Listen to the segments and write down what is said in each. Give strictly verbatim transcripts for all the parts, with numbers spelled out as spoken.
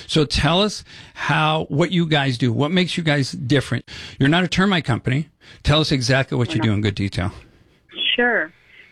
So tell us how, what you guys do. What makes you guys different? You're not a termite company. Tell us exactly what you do in good detail. Sure.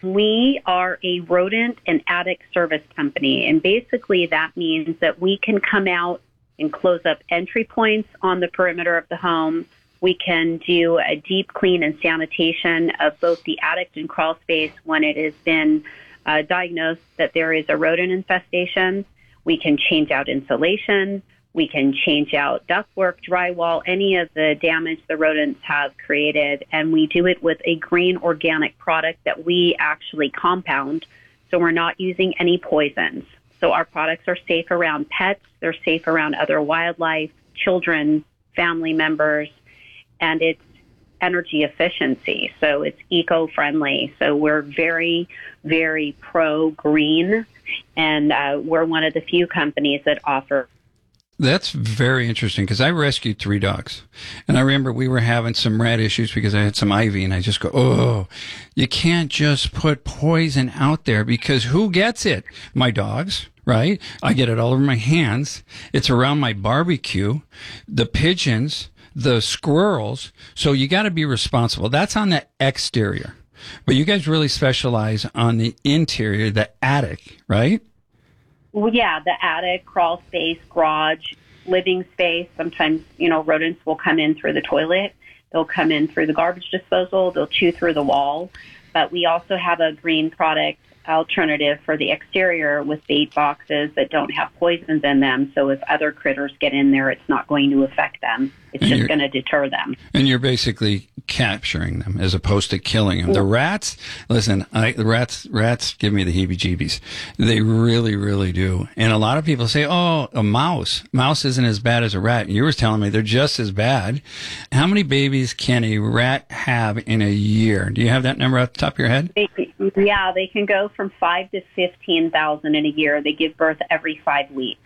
We are a rodent and attic service company, and basically that means that we can come out and close up entry points on the perimeter of the home. We can do a deep clean and sanitation of both the attic and crawl space when it has been uh, diagnosed that there is a rodent infestation. We can change out insulation. We can change out ductwork, drywall, any of the damage the rodents have created, and we do it with a green organic product that we actually compound, so we're not using any poisons. So our products are safe around pets, they're safe around other wildlife, children, family members, and it's energy efficiency, so it's eco-friendly. So we're very, very pro-green, and uh, we're one of the few companies that offer. That's very interesting because I rescued three dogs. And I remember we were having some rat issues because I had some ivy and I just go, oh, you can't just put poison out there because who gets it? My dogs, right? I get it all over my hands. It's around my barbecue, the pigeons, the squirrels. So you got to be responsible. That's on the exterior. But you guys really specialize on the interior, the attic, right? Well, yeah, the attic, crawl space, garage, living space. Sometimes, you know, rodents will come in through the toilet. They'll come in through the garbage disposal. They'll chew through the wall. But we also have a green product alternative for the exterior with bait boxes that don't have poisons in them. So if other critters get in there, it's not going to affect them. It's and just going to deter them. And you're basically capturing them as opposed to killing them. The rats, listen, I, the rats, rats give me the heebie-jeebies. They really, really do. And a lot of people say, oh, a mouse. Mouse isn't as bad as a rat. You were telling me they're just as bad. How many babies can a rat have in a year? Do you have that number off the top of your head? They, yeah, they can go from five to fifteen thousand in a year. They give birth every five weeks.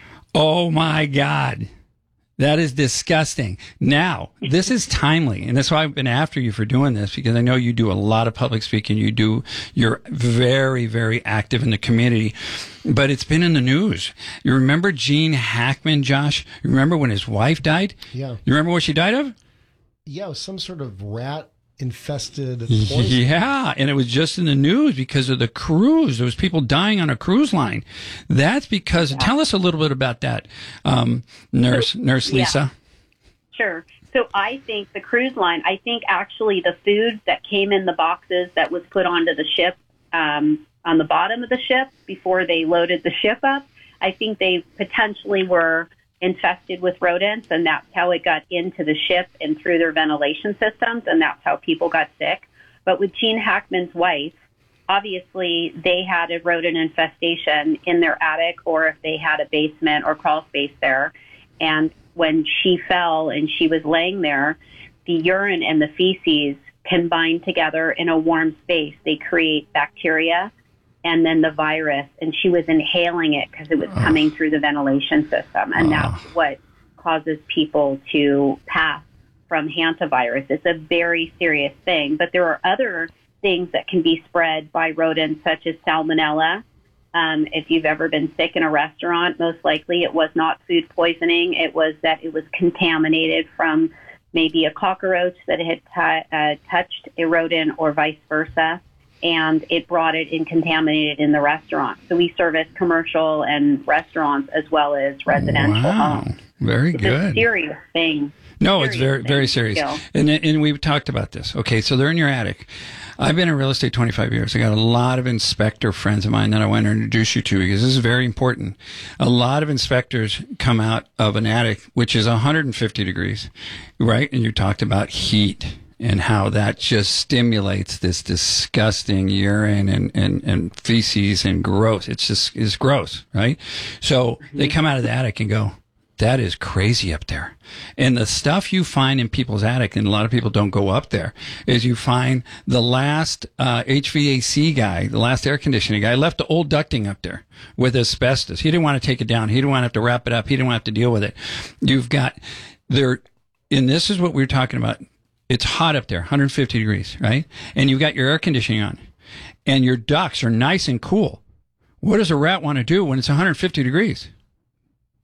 Oh, my God. That is disgusting. Now, this is timely, and that's why I've been after you for doing this, because I know you do a lot of public speaking. You do, you're very, very active in the community, but it's been in the news. You remember Gene Hackman, Josh? You remember when his wife died? Yeah. You remember what she died of? Yeah, it was some sort of rat infested poison. Yeah, and it was just in the news because of the cruise. There was people dying on a cruise line. That's because, yeah. Tell us a little bit about that, um, Nurse, Nurse Lisa. Yeah. Sure. So I think the cruise line, I think actually the food that came in the boxes that was put onto the ship, um, on the bottom of the ship before they loaded the ship up, I think they potentially were infested with rodents, and that's how it got into the ship and through their ventilation systems, and that's how people got sick. But with Gene Hackman's wife, obviously they had a rodent infestation in their attic, or if they had a basement or crawl space there. And when she fell and she was laying there, the urine and the feces combine together in a warm space. They create bacteria and then the virus, and she was inhaling it because it was coming through the ventilation system, and that's what causes people to pass from hantavirus. It's a very serious thing, but there are other things that can be spread by rodents, such as salmonella. Um, if you've ever been sick in a restaurant, most likely it was not food poisoning. It was that it was contaminated from maybe a cockroach that had t- uh, touched a rodent, or vice versa, and it brought it in contaminated in the restaurant. So we service commercial and restaurants as well as residential wow. homes. Very it's good. A serious thing. No, serious it's very, very serious. Still. And and we've talked about this. Okay, so they're in your attic. I've been in real estate twenty-five years. I got a lot of inspector friends of mine that I want to introduce you to because this is very important. A lot of inspectors come out of an attic, which is one hundred fifty degrees, right? And you talked about heat and how that just stimulates this disgusting urine and, and, and feces and gross. It's just, it's gross, right? So they come out of the attic and go, that is crazy up there. And the stuff you find in people's attic, and a lot of people don't go up there, is you find the last uh, H V A C guy, the last air conditioning guy, left the old ducting up there with asbestos. He didn't want to take it down. He didn't want to have to wrap it up. He didn't want to have to deal with it. You've got there, and this is what we were talking about. It's hot up there, one hundred fifty degrees, right? And you've got your air conditioning on, and your ducts are nice and cool. What does a rat want to do when it's one hundred fifty degrees?